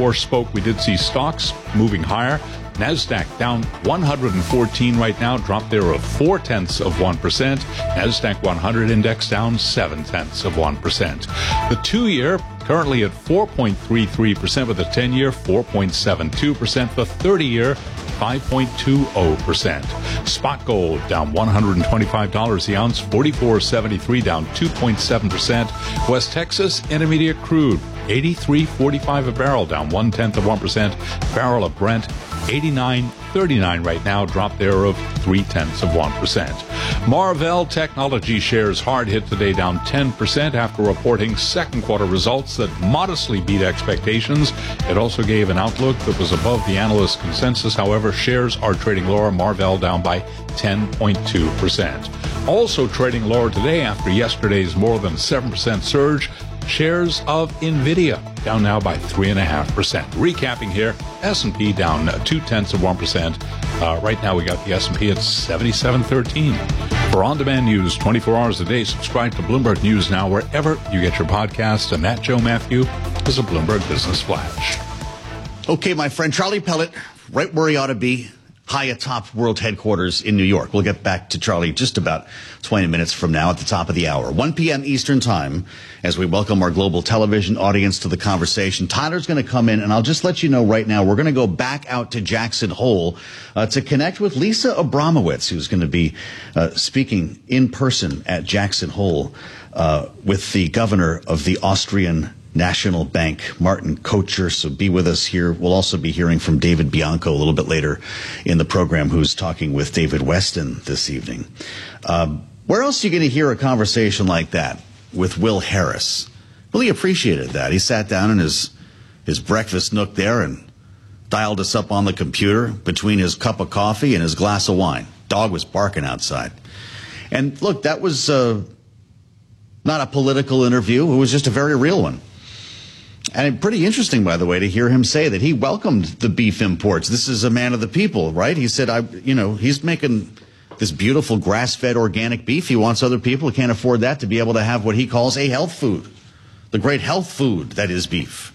before spoke, we did see stocks moving higher. NASDAQ down 114 right now, drop there of 0.4%. NASDAQ 100 index down 0.7%. The 2-year currently at 4.33%, with the 10-year 4.72%. The 30-year 5.20%. Spot gold down $125 the ounce, 44.73, down 2.7%. West Texas Intermediate crude 83.45 a barrel, down 0.1%. Barrel of Brent 89.39 right now, drop there of 0.3%. Marvell Technology shares hard hit today, down 10% after reporting second quarter results that modestly beat expectations. It also gave an outlook that was above the analyst consensus. However, shares are trading lower. Marvell down by 10.2%. Also trading lower today after yesterday's more than 7% surge, shares of NVIDIA down now by 3.5%. Recapping here, S&P down 0.2%. Right now we got the S&P at 7713. For on-demand news 24 hours a day, subscribe to Bloomberg News Now wherever you get your podcasts. And that, Joe Matthew, is a Bloomberg Business Flash. Okay, my friend, Charlie Pellet, right where he ought to be, high atop world headquarters in New York. We'll get back to Charlie just about 20 minutes from now at the top of the hour. 1 p.m. Eastern Time, as we welcome our global television audience to the conversation. Tyler's going to come in, and I'll just let you know right now, we're going to go back out to Jackson Hole to connect with Lisa Abramowitz, who's going to be speaking in person at Jackson Hole with the governor of the Austrian National Bank, Martin Kocher. So be with us here. We'll also be hearing from David Bianco a little bit later in the program, who's talking with David Weston this evening. Where else are you going to hear a conversation like that with Will Harris? Really appreciated that. He sat down in his breakfast nook there and dialed us up on the computer between his cup of coffee and his glass of wine. Dog was barking outside. And look, that was not a political interview. It was just a very real one. And pretty interesting, by the way, to hear him say that he welcomed the beef imports. This is a man of the people, right? He said, he's making this beautiful grass-fed organic beef. He wants other people who can't afford that to be able to have what he calls a health food, the great health food that is beef.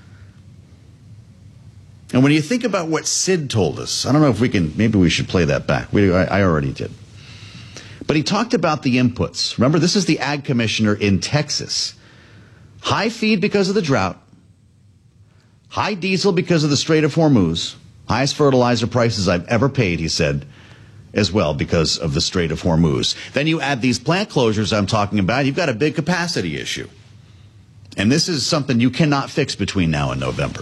And when you think about what Sid told us, I don't know if maybe we should play that back. I already did. But he talked about the inputs. Remember, this is the ag commissioner in Texas. High feed because of the drought. High diesel because of the Strait of Hormuz. Highest fertilizer prices I've ever paid, he said, as well because of the Strait of Hormuz. Then you add these plant closures I'm talking about, you've got a big capacity issue. And this is something you cannot fix between now and November.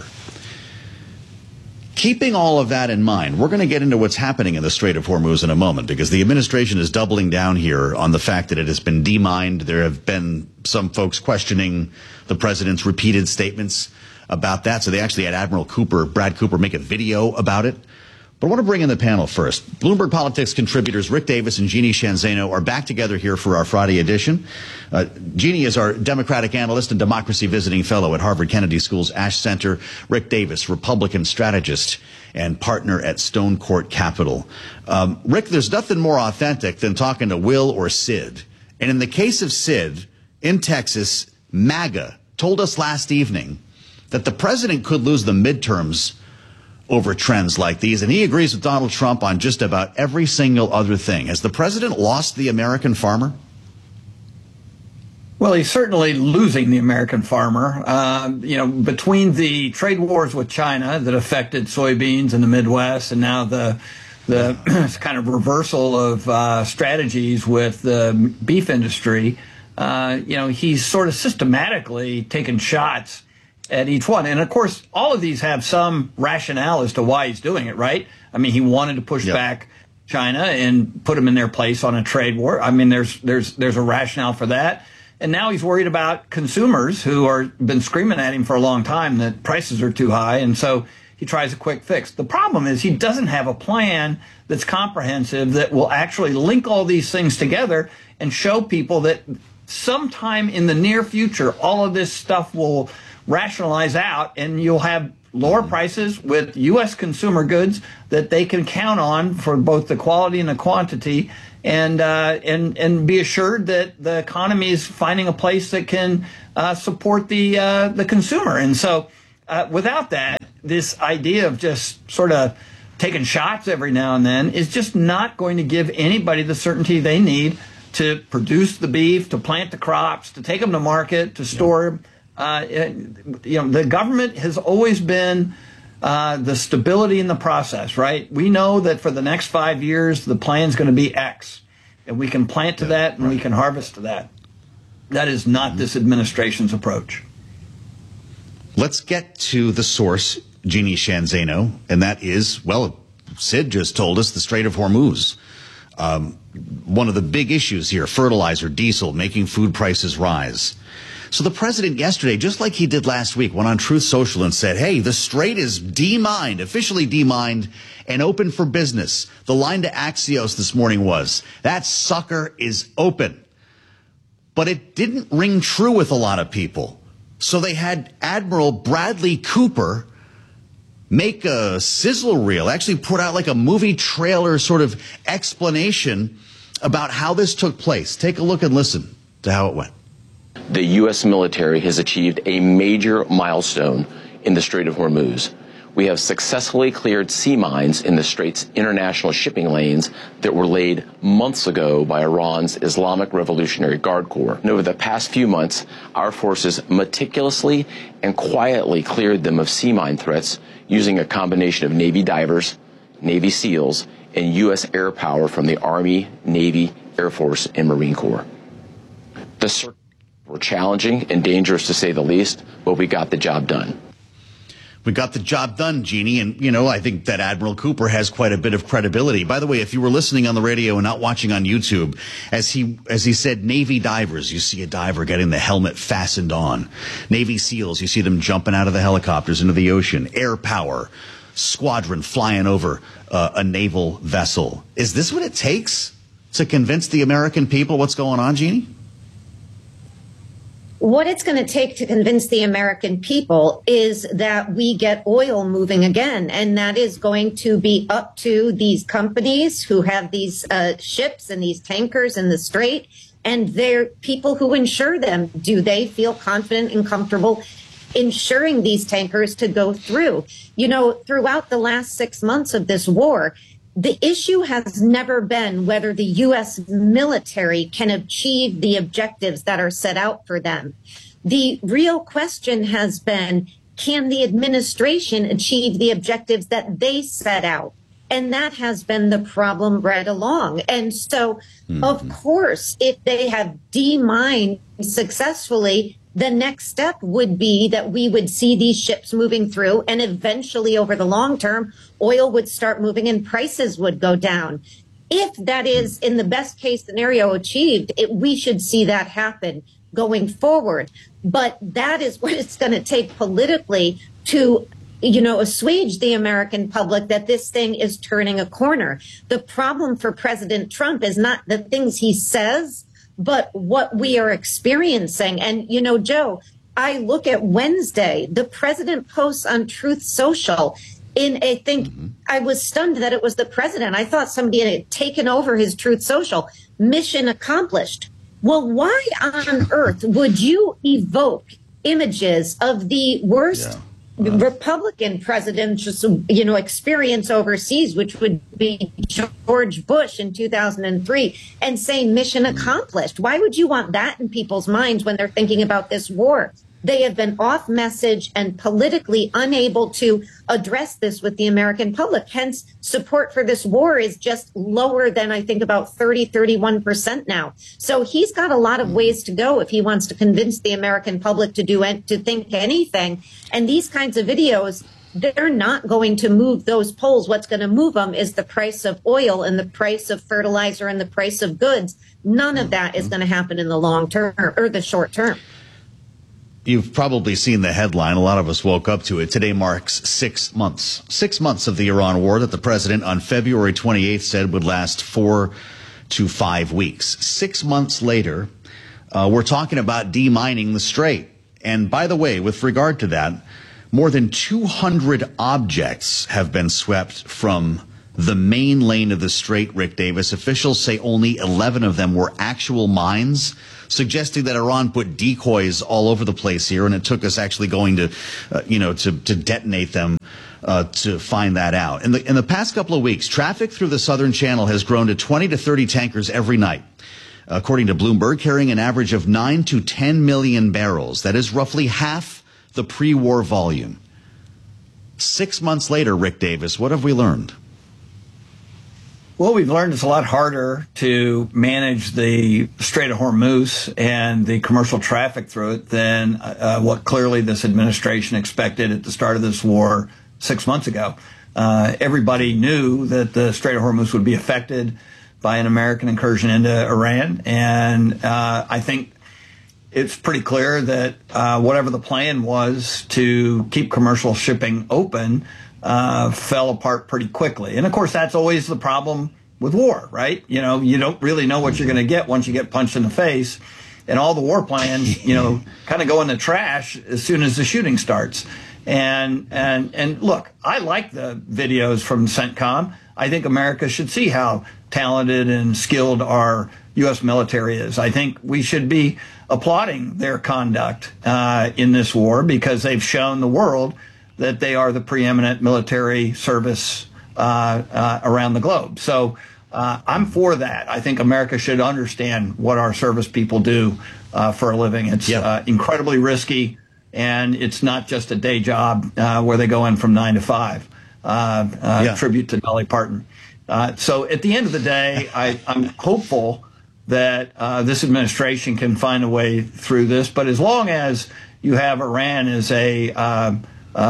Keeping all of that in mind, we're going to get into what's happening in the Strait of Hormuz in a moment, because the administration is doubling down here on the fact that it has been demined. There have been some folks questioning the president's repeated statements about that. So they actually had Admiral Brad Cooper, make a video about it. But I want to bring in the panel first. Bloomberg Politics contributors Rick Davis and Jeannie Sheehan Zaino are back together here for our Friday edition. Jeannie is our Democratic analyst and democracy visiting fellow at Harvard Kennedy School's Ash Center. Rick Davis, Republican strategist and partner at Stone Court Capital. Rick, there's nothing more authentic than talking to Will or Sid. And in the case of Sid, in Texas, MAGA told us last evening that the president could lose the midterms over trends like these, and he agrees with Donald Trump on just about every single other thing. Has the president lost the American farmer? Well, he's certainly losing the American farmer. Between the trade wars with China that affected soybeans in the Midwest, and now the kind of reversal of strategies with the beef industry, he's sort of systematically taken shots at each one. And of course, all of these have some rationale as to why he's doing it, right? I mean, he wanted to push back China and put them in their place on a trade war. I mean, there's a rationale for that. And now he's worried about consumers who are been screaming at him for a long time that prices are too high. And so he tries a quick fix. The problem is he doesn't have a plan that's comprehensive that will actually link all these things together and show people that sometime in the near future, all of this stuff will rationalize out, and you'll have lower prices with U.S. consumer goods that they can count on for both the quality and the quantity, and be assured that the economy is finding a place that can support the consumer. And so without that, this idea of just sort of taking shots every now and then is just not going to give anybody the certainty they need to produce the beef, to plant the crops, to take them to market, to store. The government has always been the stability in the process, right? We know that for the next 5 years, the plan's going to be X, and we can plant to that and we can harvest to that. That is not this administration's approach. Let's get to the source, Jeannie Sheehan Zaino, and that is, well, Sid just told us, the Strait of Hormuz. One of the big issues here, fertilizer, diesel, making food prices rise. So the president yesterday, just like he did last week, went on Truth Social and said, hey, the strait is demined, officially demined, and open for business. The line to Axios this morning was, that sucker is open. But it didn't ring true with a lot of people. So they had Admiral Bradley Cooper make a sizzle reel, actually put out like a movie trailer sort of explanation about how this took place. Take a look and listen to how it went. The U.S. military has achieved a major milestone in the Strait of Hormuz. We have successfully cleared sea mines in the Strait's international shipping lanes that were laid months ago by Iran's Islamic Revolutionary Guard Corps. And over the past few months, our forces meticulously and quietly cleared them of sea mine threats using a combination of Navy divers, Navy SEALs, and U.S. air power from the Army, Navy, Air Force, and Marine Corps. The circumstances were challenging and dangerous to say the least, but we got the job done. We got the job done, Jeannie, and, I think that Admiral Cooper has quite a bit of credibility. By the way, if you were listening on the radio and not watching on YouTube, as he said, Navy divers, you see a diver getting the helmet fastened on. Navy SEALs, you see them jumping out of the helicopters into the ocean. Air power, squadron flying over a naval vessel. Is this what it takes to convince the American people what's going on, Jeannie? What it's going to take to convince the American people is that we get oil moving again. And that is going to be up to these companies who have these ships and these tankers in the strait, and they're people who insure them. Do they feel confident and comfortable insuring these tankers to go through? Throughout the last 6 months of this war, the issue has never been whether the U.S. military can achieve the objectives that are set out for them. The real question has been, can the administration achieve the objectives that they set out? And that has been the problem right along. And so, of course, if they have demined successfully, the next step would be that we would see these ships moving through, and eventually over the long term, oil would start moving and prices would go down. If that is in the best case scenario achieved, we should see that happen going forward. But that is what it's going to take politically to, assuage the American public that this thing is turning a corner. The problem for President Trump is not the things he says, but what we are experiencing. And, Joe, I look at Wednesday, the president posts on Truth Social I was stunned that it was the president. I thought somebody had taken over his Truth Social. Mission accomplished. Well, why on earth would you evoke images of the worst Republican president's experience overseas, which would be George Bush in 2003, and say mission accomplished? Why would you want that in people's minds when they're thinking about this war? They have been off message and politically unable to address this with the American public. Hence, support for this war is just lower than, I think, about 31% now. So he's got a lot of ways to go if he wants to convince the American public to think anything. And these kinds of videos, they're not going to move those polls. What's going to move them is the price of oil and the price of fertilizer and the price of goods. None of that is going to happen in the long term or the short term. You've probably seen the headline. A lot of us woke up to it. Today marks 6 months. 6 months of the Iran war that the president on February 28th said would last 4 to 5 weeks. 6 months later, we're talking about demining the strait. And by the way, with regard to that, more than 200 objects have been swept from the main lane of the strait, Rick Davis. Officials say only 11 of them were actual mines, suggesting that Iran put decoys all over the place here, and it took us actually going to, to detonate them to find that out. In the past couple of weeks, traffic through the Southern Channel has grown to 20 to 30 tankers every night. According to Bloomberg, carrying an average of 9 to 10 million barrels. That is roughly half the pre-war volume. 6 months later, Rick Davis, what have we learned? Well, we've learned it's a lot harder to manage the Strait of Hormuz and the commercial traffic through it than what clearly this administration expected at the start of this war 6 months ago. Everybody knew that the Strait of Hormuz would be affected by an American incursion into Iran. And I think it's pretty clear that whatever the plan was to keep commercial shipping open fell apart pretty quickly. And of course, that's always the problem with war, right? You know, you don't really know what you're going to get once you get punched in the face. And all the war plans, you know, kind of go in the trash as soon as the shooting starts. And look, I like the videos from CENTCOM. I think America should see how talented and skilled our U.S. military is. I think we should be applauding their conduct in this war because they've shown the world that they are the preeminent military service around the globe. So I'm for that. I think America should understand what our service people do for a living. It's incredibly risky, and it's not just a day job where they go in from 9 to 5. Tribute to Dolly Parton. So at the end of the day, I'm hopeful that this administration can find a way through this. But as long as you have Iran as an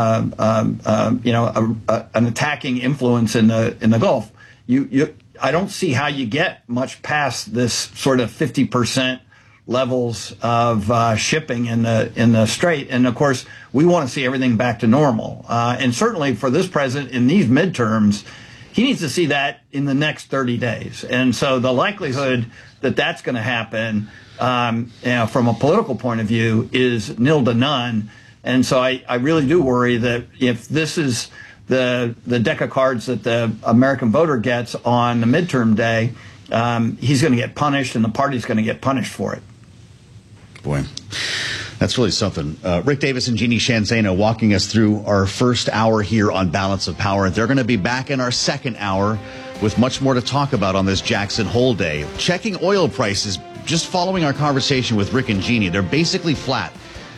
attacking influence in the Gulf, I don't see how you get much past this sort of 50% levels of shipping in the Strait. And of course, we want to see everything back to normal. And certainly for this president in these midterms, he needs to see that in the next 30 days. And so the likelihood that that's going to happen, from a political point of view, is nil to none. And so I really do worry that if this is the deck of cards that the American voter gets on the midterm day, he's going to get punished and the party's going to get punished for it. Boy, that's really something. Rick Davis and Jeannie Shanzano walking us through our first hour here on Balance of Power. They're going to be back in our second hour with much more to talk about on this Jackson Hole Day. Checking oil prices, just following our conversation with Rick and Jeannie, they're basically flat.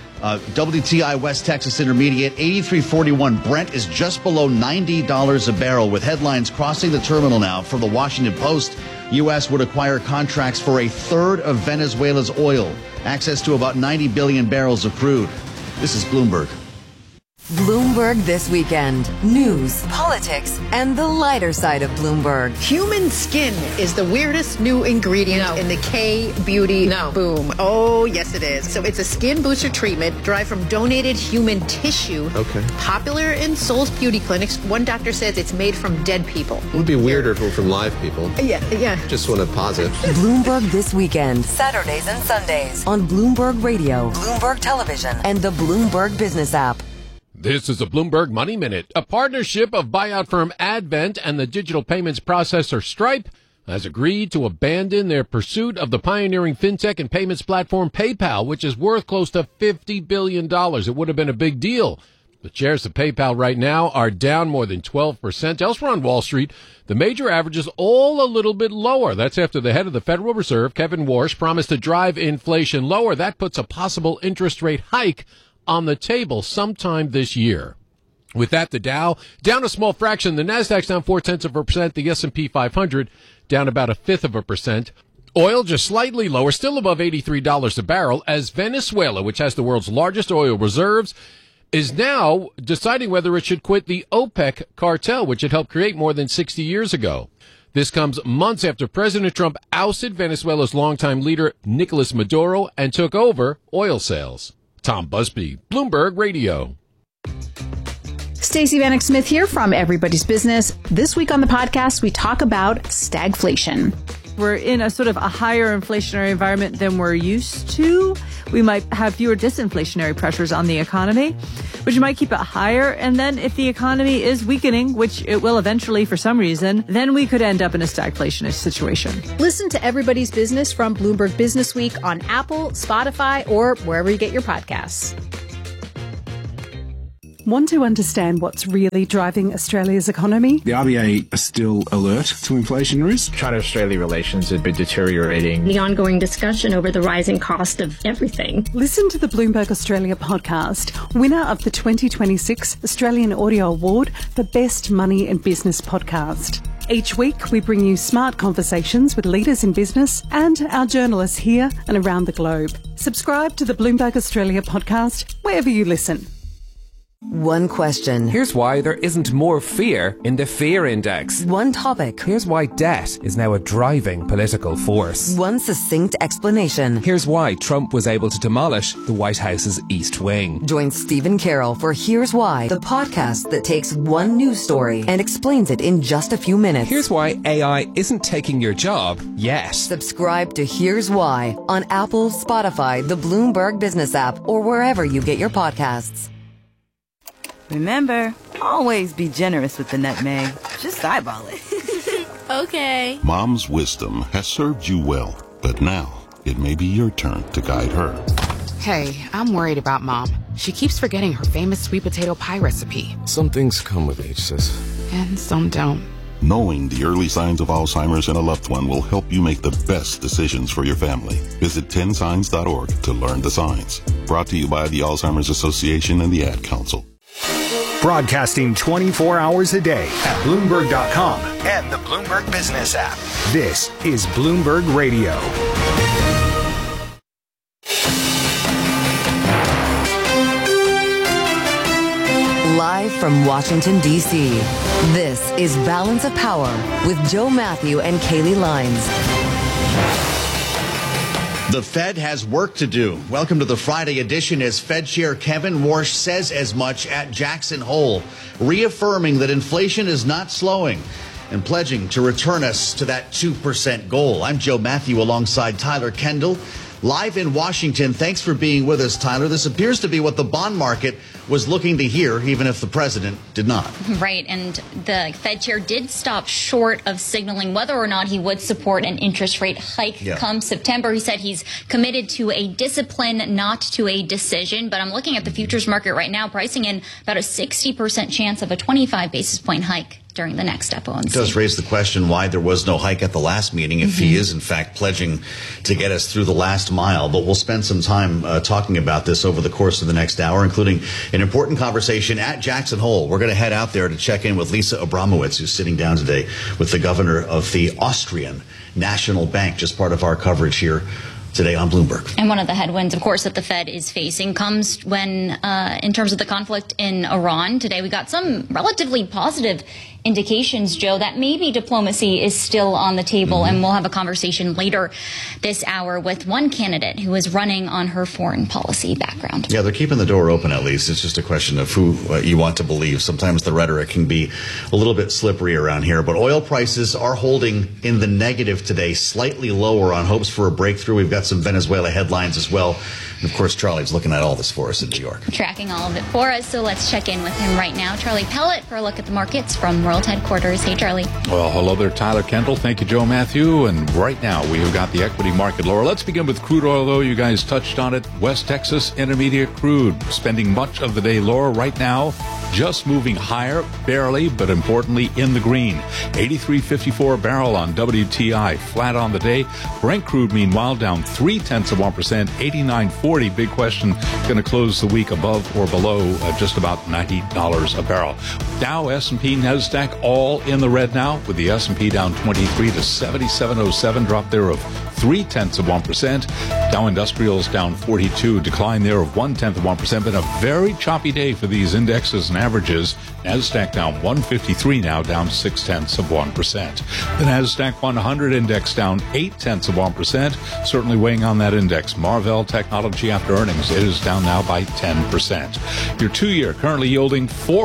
WTI West Texas Intermediate, 83.41. Brent is just below $90 a barrel, with headlines crossing the terminal now from the Washington Post. U.S. would acquire contracts for a third of Venezuela's oil, access to about 90 billion barrels of crude. This is Bloomberg. Bloomberg This Weekend. News, politics, and the lighter side of Bloomberg. Human skin is the weirdest new ingredient in the K-beauty boom. Oh, yes, it is. So it's a skin booster treatment derived from donated human tissue. Okay. Popular in Soul's beauty clinics. One doctor says it's made from dead people. It would be weirder if it were from live people. Yeah. Just want to pause it. Bloomberg This Weekend. Saturdays and Sundays on Bloomberg Radio, Bloomberg Television, and the Bloomberg Business app. This is a Bloomberg Money Minute. A partnership of buyout firm Advent and the digital payments processor Stripe has agreed to abandon their pursuit of the pioneering fintech and payments platform PayPal, which is worth close to $50 billion. It would have been a big deal. The shares of PayPal right now are down more than 12%. Elsewhere on Wall Street, the major averages all a little bit lower. That's after the head of the Federal Reserve, Kevin Warsh, promised to drive inflation lower. That puts a possible interest rate hike on the table sometime this year. With that, the Dow down a small fraction. The Nasdaq's down 0.4%. The S&P 500 down about 0.5%. Oil just slightly lower, still above $83 a barrel, as Venezuela, which has the world's largest oil reserves, is now deciding whether it should quit the OPEC cartel, which it helped create more than 60 years ago. This comes months after President Trump ousted Venezuela's longtime leader, Nicolas Maduro, and took over oil sales. Tom Busby, Bloomberg Radio. Stacey Vanek Smith here from Everybody's Business. This week on the podcast, we talk about stagflation. We're in a sort of a higher inflationary environment than we're used to. We might have fewer disinflationary pressures on the economy, which might keep it higher. And then if the economy is weakening, which it will eventually for some reason, then we could end up in a stagflationist situation. Listen to Everybody's Business from Bloomberg Business Week on Apple, Spotify, or wherever you get your podcasts. Want to understand what's really driving Australia's economy? The RBA are still alert to inflation risk. China-Australia relations have been deteriorating. The ongoing discussion over the rising cost of everything. Listen to the Bloomberg Australia podcast, winner of the 2026 Australian Audio Award for Best Money and Business Podcast. Each week, we bring you smart conversations with leaders in business and our journalists here and around the globe. Subscribe to the Bloomberg Australia podcast wherever you listen. One question. Here's why there isn't more fear in the fear index. One topic. Here's why debt is now a driving political force. One succinct explanation. Here's why Trump was able to demolish the White House's East Wing. Join Stephen Carroll for Here's Why, the podcast that takes one news story and explains it in just a few minutes. Here's why AI isn't taking your job yet. Subscribe to Here's Why on Apple, Spotify, the Bloomberg Business app, or wherever you get your podcasts. Remember, always be generous with the nutmeg. Just eyeball it. Okay. Mom's wisdom has served you well, but now it may be your turn to guide her. Hey, I'm worried about Mom. She keeps forgetting her famous sweet potato pie recipe. Some things come with age, sis. And some don't. Knowing the early signs of Alzheimer's in a loved one will help you make the best decisions for your family. Visit 10signs.org to learn the signs. Brought to you by the Alzheimer's Association and the Ad Council. Broadcasting 24 hours a day at Bloomberg.com and the Bloomberg Business app. This is Bloomberg Radio. Live from Washington, D.C., this is Balance of Power with Joe Matthew and Kaylee Lines. The Fed has work to do. Welcome to the Friday edition as Fed Chair Kevin Warsh says as much at Jackson Hole, reaffirming that inflation is not slowing and pledging to return us to that 2% goal. I'm Joe Matthew alongside Tyler Kendall, live in Washington. Thanks for being with us, Tyler. This appears to be what the bond market was looking to hear, even if the president did not. Right, and the Fed chair did stop short of signaling whether or not he would support an interest rate hike come September. He said he's committed to a discipline, not to a decision. But I'm looking at the futures market right now, pricing in about a 60% chance of a 25 basis point hike during the next FOMC. It does raise the question why there was no hike at the last meeting if he is, in fact, pledging to get us through the last mile. But we'll spend some time talking about this over the course of the next hour, including an important conversation at Jackson Hole. We're going to head out there to check in with Lisa Abramowitz, who's sitting down today with the governor of the Austrian National Bank, just part of our coverage here today on Bloomberg. And one of the headwinds, of course, that the Fed is facing comes when, in terms of the conflict in Iran. Today, we got some relatively positive indications, Joe, that maybe diplomacy is still on the table. And we'll have a conversation later this hour with one candidate who is running on her foreign policy background. Yeah, they're keeping the door open, at least. It's just a question of who you want to believe. Sometimes the rhetoric can be a little bit slippery around here. But oil prices are holding in the negative today, slightly lower on hopes for a breakthrough. We've got some Venezuela headlines as well. And, of course, Charlie's looking at all this for us in New York. Tracking all of it for us, so let's check in with him right now. Charlie Pellet for a look at the markets from World Headquarters. Hey, Charlie. Well, hello there, Tyler Kendall. Thank you, Joe Matthew. And right now, we have got the equity market lower. Let's begin with crude oil, though. You guys touched on it. West Texas Intermediate crude spending much of the day lower right now. Just moving higher, barely, but importantly in the green. 83.54 a barrel on WTI, flat on the day. Brent crude, meanwhile, down 0.3%, 89.40. Big question, going to close the week above or below just about $90 a barrel. Dow, S&P, NASDAQ, all in the red now, with the S&P down 23 to 77.07, drop there of 0.3%. Dow Industrials down 42, decline there of 0.1%. Been a very choppy day for these indexes and averages. NASDAQ down 153 now, down 0.6%. The NASDAQ 100 index down 0.8%. Certainly weighing on that index. Marvell Technology after earnings, it is down now by 10%. Your 2-year currently yielding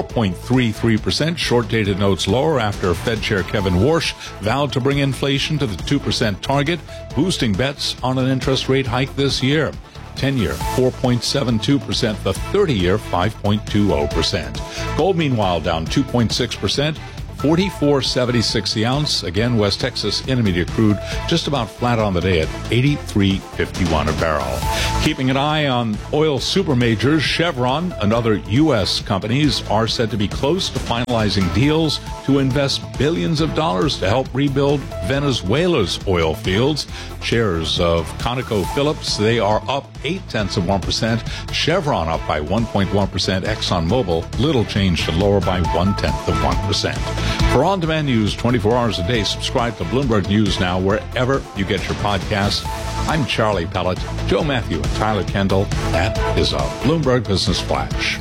4.33%. Short-dated notes lower after Fed Chair Kevin Warsh vowed to bring inflation to the 2% target, boosting bets on an interest rate hike this year. 10-year, 4.72%. The 30-year, 5.20%. Gold, meanwhile, down 2.6%. $44.76 the ounce. Again, West Texas Intermediate crude just about flat on the day at $83.51 a barrel. Keeping an eye on oil super majors, Chevron and other U.S. companies are said to be close to finalizing deals to invest billions of dollars to help rebuild Venezuela's oil fields. Shares of ConocoPhillips, they are up 0.8%. Chevron up by 1.1%. ExxonMobil, little change to lower by 0.1%. For on-demand news 24 hours a day, subscribe to Bloomberg News Now wherever you get your podcasts. I'm Charlie Pellet. Joe Matthew and Tyler Kendall. That is a Bloomberg Business Flash.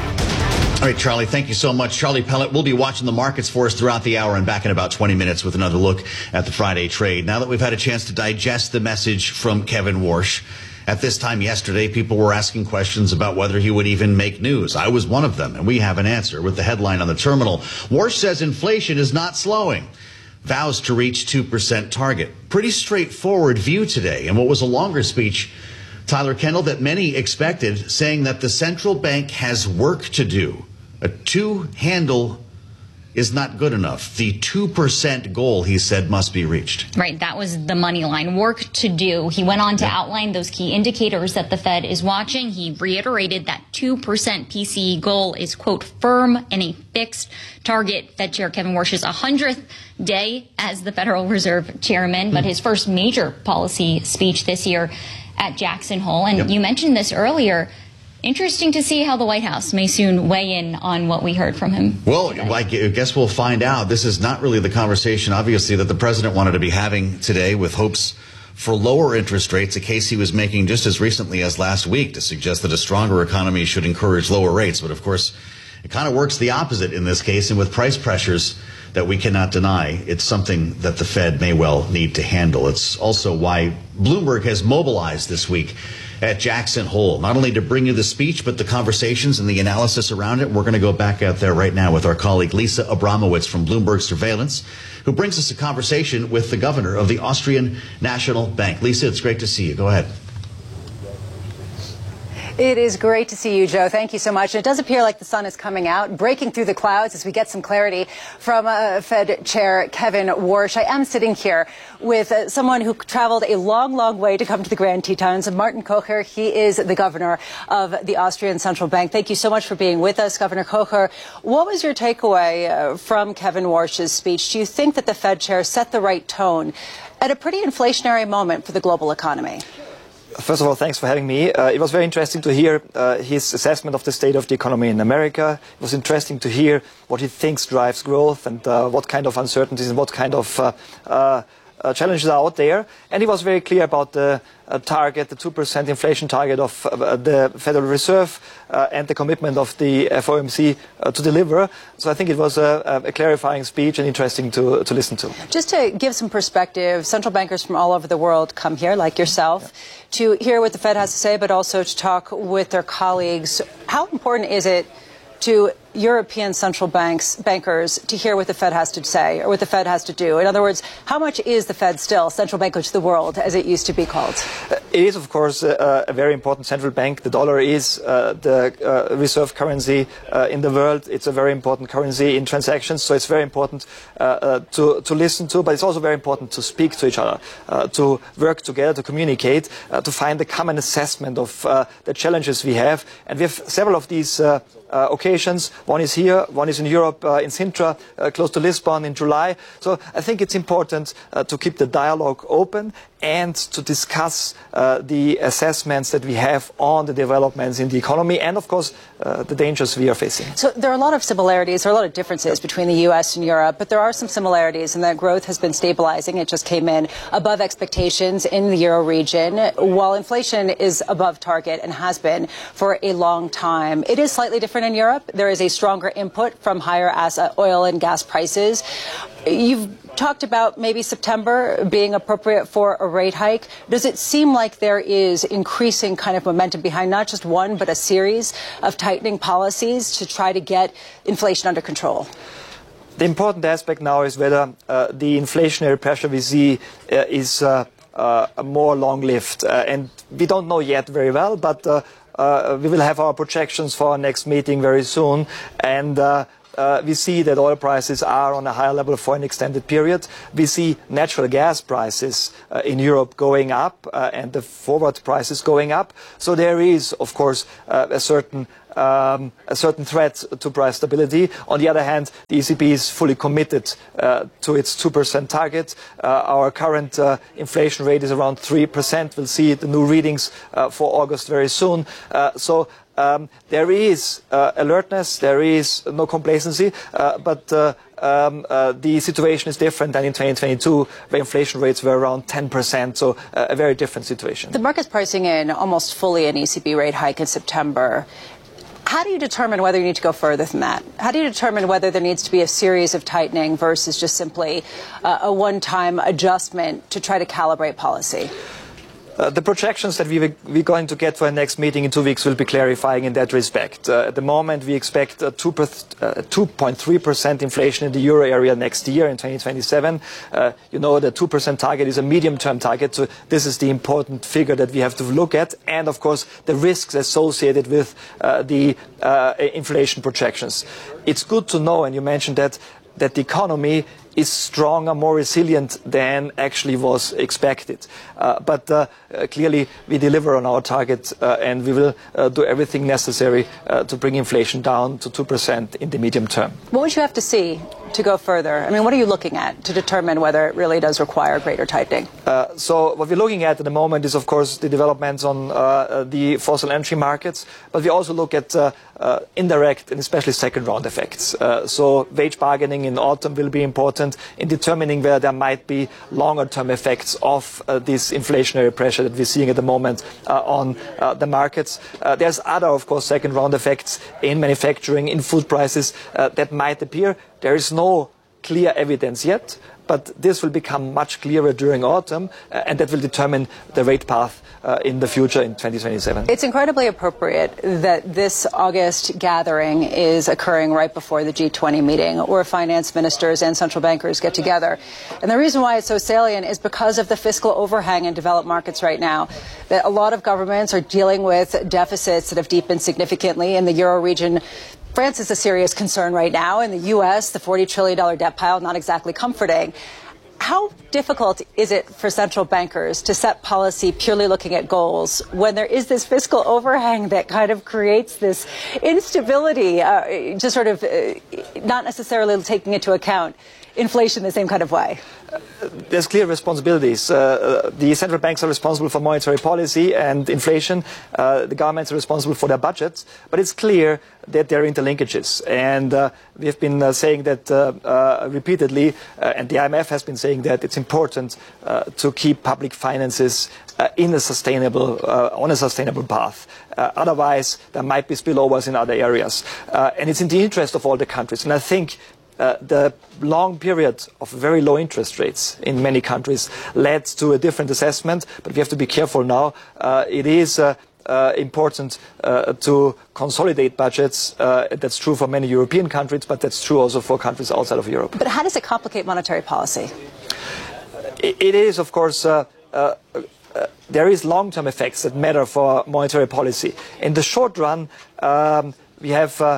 All right, Charlie, thank you so much. Charlie Pellet will be watching the markets for us throughout the hour and back in about 20 minutes with another look at the Friday trade. Now that we've had a chance to digest the message from Kevin Warsh, at this time yesterday, people were asking questions about whether he would even make news. I was one of them, and we have an answer with the headline on the terminal. Warsh says inflation is not slowing. Vows to reach 2% target. Pretty straightforward view today. And what was a longer speech, Tyler Kendall, that many expected, saying that the central bank has work to do. A 2 handle is not good enough. The 2% goal, he said, must be reached. Right. That was the money line. Work to do. He went on to outline those key indicators that the Fed is watching. He reiterated that 2% PCE goal is, quote, firm and a fixed target. Fed Chair Kevin Warsh's 100th day as the Federal Reserve Chairman, but his first major policy speech this year at Jackson Hole. And you mentioned this earlier. Interesting to see how the White House may soon weigh in on what we heard from him. Well, I guess we'll find out. This is not really the conversation, obviously, that the president wanted to be having today, with hopes for lower interest rates, a case he was making just as recently as last week to suggest that a stronger economy should encourage lower rates. But, of course, it kind of works the opposite in this case. And with price pressures that we cannot deny, it's something that the Fed may well need to handle. It's also why Bloomberg has mobilized this week at Jackson Hole, not only to bring you the speech, but the conversations and the analysis around it. We're going to go back out there right now with our colleague Lisa Abramowitz from Bloomberg Surveillance, who brings us a conversation with the governor of the Austrian National Bank. Lisa, it's great to see you. Go ahead. It is great to see you, Joe. Thank you so much. It does appear like the sun is coming out, breaking through the clouds as we get some clarity from Fed Chair Kevin Warsh. I am sitting here with someone who traveled a long, long way to come to the Grand Tetons, Martin Kocher. He is the governor of the Austrian Central Bank. Thank you so much for being with us, Governor Kocher. What was your takeaway from Kevin Warsh's speech? Do you think that the Fed chair set the right tone at a pretty inflationary moment for the global economy? First of all, thanks for having me. It was very interesting to hear his assessment of the state of the economy in America. It was interesting to hear what he thinks drives growth and what kind of uncertainties and what kind of challenges are out there. And he was very clear about the target, the 2% inflation target of the Federal Reserve and the commitment of the FOMC to deliver. So I think it was a clarifying speech and interesting to listen to. Just to give some perspective, central bankers from all over the world come here, like yourself, to hear what the Fed has to say, but also to talk with their colleagues. How important is it to European central bankers to hear what the Fed has to say or what the Fed has to do? In other words, how much is the Fed still central bank of the world, as it used to be called? It is, of course, a very important central bank. The dollar is the reserve currency in the world. It's a very important currency in transactions, so it's very important to listen to, but it's also very important to speak to each other, to work together, to communicate, to find a common assessment of the challenges we have. And we have several of these occasions. One is here, one is in Europe, in Sintra, close to Lisbon in July. So I think it's important to keep the dialogue open and to discuss the assessments that we have on the developments in the economy and, of course, the dangers we are facing. So there are a lot of similarities, there are a lot of differences between the U.S. and Europe, but there are some similarities in that growth has been stabilizing. It just came in above expectations in the Euro region, while inflation is above target and has been for a long time. It is slightly different in Europe. There is a stronger input from higher oil and gas prices. You've talked about maybe September being appropriate for a rate hike. Does it seem like there is increasing kind of momentum behind not just one, but a series of tightening policies to try to get inflation under control? The important aspect now is whether the inflationary pressure we see is more long-lived. And we don't know yet very well, but we will have our projections for our next meeting very soon. And we see that oil prices are on a higher level for an extended period. We see natural gas prices in Europe going up and the forward prices going up. So there is, of course, a certain threat to price stability. On the other hand, the ECB is fully committed to its 2% target. Our current inflation rate is around 3%. We'll see the new readings for August very soon. So there is alertness, there is no complacency, but the situation is different than in 2022, where inflation rates were around 10%, so a very different situation. The market's pricing in almost fully an ECB rate hike in September. How do you determine whether you need to go further than that? How do you determine whether there needs to be a series of tightening versus just simply a one-time adjustment to try to calibrate policy? The projections that we're going to get for our next meeting in 2 weeks will be clarifying in that respect. At the moment, we expect 2.3% inflation in the euro area next year in 2027. You know, the 2% target is a medium-term target, so this is the important figure that we have to look at, and of course the risks associated with the inflation projections. It's good to know, and you mentioned that the economy is stronger, more resilient than actually was expected. But clearly we deliver on our target and we will do everything necessary to bring inflation down to 2% in the medium term. What would you have to see to go further? I mean, what are you looking at to determine whether it really does require greater tightening? So what we're looking at the moment is, of course, the developments on the fossil energy markets, but we also look at indirect and especially second-round effects. So wage bargaining in autumn will be important in determining whether there might be longer-term effects of this inflationary pressure that we're seeing at the moment on the markets. There's other, of course, second-round effects in manufacturing, in food prices that might appear. There is no clear evidence yet, but this will become much clearer during autumn, and that will determine the rate path in the future in 2027. It's incredibly appropriate that this August gathering is occurring right before the G20 meeting, where finance ministers and central bankers get together. And the reason why it's so salient is because of the fiscal overhang in developed markets right now. That a lot of governments are dealing with deficits that have deepened significantly in the euro region. France is a serious concern right now. In the U.S., the $40 trillion debt pile, not exactly comforting. How difficult is it for central bankers to set policy purely looking at goals when there is this fiscal overhang that kind of creates this instability, just sort of not necessarily taking into account inflation the same kind of way? There's clear responsibilities. The central banks are responsible for monetary policy and inflation. The governments are responsible for their budgets. But it's clear that there are interlinkages. And we have been saying that repeatedly, and the IMF has been saying that it's important to keep public finances on a sustainable path. Otherwise, there might be spillovers in other areas. And it's in the interest of all the countries. And I think the long period of very low interest rates in many countries led to a different assessment, but we have to be careful now. It is important to consolidate budgets. That's true for many European countries, but that's true also for countries outside of Europe. But how does it complicate monetary policy? It is, of course, there is long-term effects that matter for monetary policy. In the short run, we have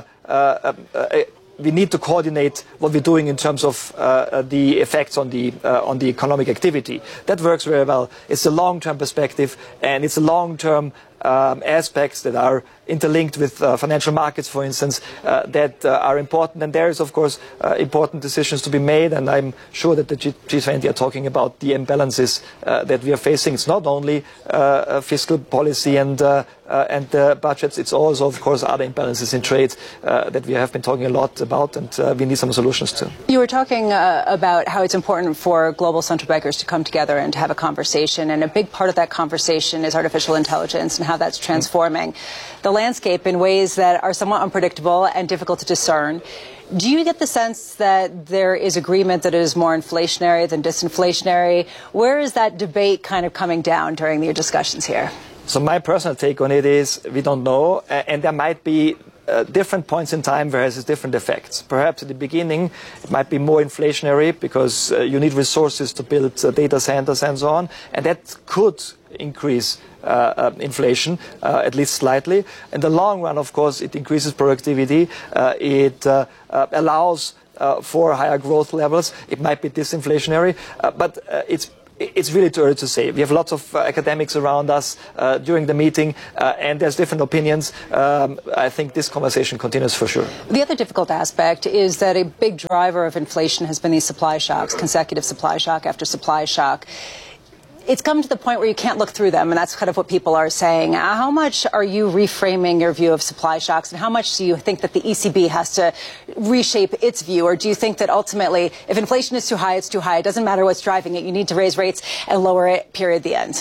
we need to coordinate what we're doing in terms of the effects on the economic activity. That works very well. It's a long-term perspective, and it's a long-term aspects that are interlinked with financial markets, for instance, that are important. And there is, of course, important decisions to be made. And I'm sure that the G20 are talking about the imbalances that we are facing. It's not only fiscal policy and budgets. It's also, of course, other imbalances in trade that we have been talking a lot about, and we need some solutions to. You were talking about how it's important for global central bankers to come together and to have a conversation. And a big part of that conversation is artificial intelligence and how that's transforming the landscape in ways that are somewhat unpredictable and difficult to discern. Do you get the sense that there is agreement that it is more inflationary than disinflationary? Where is that debate kind of coming down during your discussions here? So my personal take on it is we don't know, and there might be different points in time where it has different effects. Perhaps at the beginning it might be more inflationary because you need resources to build data centers and so on, and that could increase inflation, at least slightly. In the long run, of course, it increases productivity. It allows for higher growth levels. It might be disinflationary, but it's really too early to say. We have lots of academics around us during the meeting, and there's different opinions. I think this conversation continues for sure. The other difficult aspect is that a big driver of inflation has been these supply shocks, consecutive supply shock after supply shock. It's come to the point where you can't look through them, and that's kind of what people are saying. How much are you reframing your view of supply shocks, and how much do you think that the ECB has to reshape its view? Or do you think that ultimately, if inflation is too high, it's too high? It doesn't matter what's driving it. You need to raise rates and lower it, period, the end.